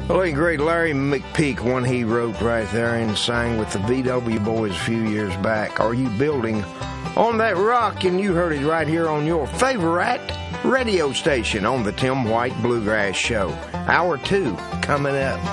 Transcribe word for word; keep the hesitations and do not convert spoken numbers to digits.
The late great Larry McPeak, one he wrote right there and sang with the V W Boys a few years back. Are you building on that rock? And you heard it right here on your favorite radio station on the Tim White Bluegrass Show. Hour two coming up.